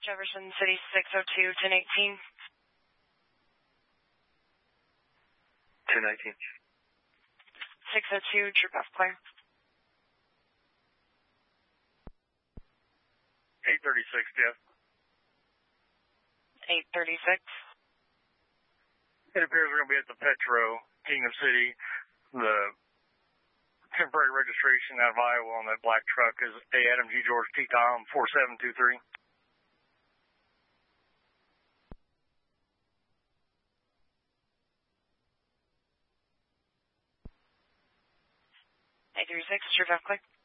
Jefferson City 602 1018. 1019. 602, Troop F clear. 836, Jeff. 836. It appears we're going to be at the Petro, Kingdom City. The temporary registration out of Iowa on that black truck is A. Adam G. George T. Tom 4723. Troop F clear.